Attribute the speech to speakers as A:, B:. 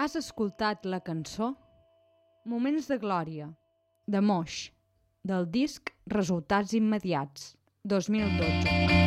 A: Has escoltat la cançó Moments de glòria, de Moix, del disc Resultats immediats, 2012.